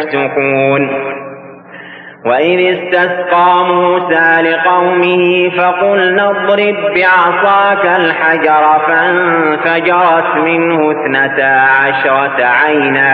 يفسقون وإذ استسقى موسى لقومه فقلنا اضرب بعصاك الحجر فانفجرت منه 12 عينا